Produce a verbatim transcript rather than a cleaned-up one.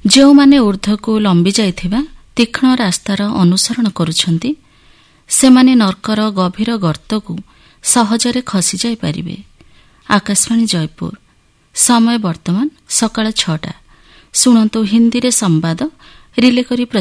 ଯେଉଁମାନେ ଊର୍ଦ୍ଧ୍ୱକୁ ଲମ୍ବି ଯାଇଥିବା ତୀକ୍ଷ୍ଣ ରାସ୍ତାର ଅନୁସରଣ କରୁଛନ୍ତି ସେମାନେ ନର୍କର ଗଭୀର ଗର୍ତ୍ତକୁ ସହଜରେ ଖସିଯାଇ ପାରିବେ। ଆକାଶବାଣୀ ଜୟପୁର। ସମୟ ବର୍ତ୍ତମାନ ସକାଳ ଛଅଟା। ଶୁଣନ୍ତୁ ହିନ୍ଦୀରେ ସମ୍ବାଦ ରିଲେ କରି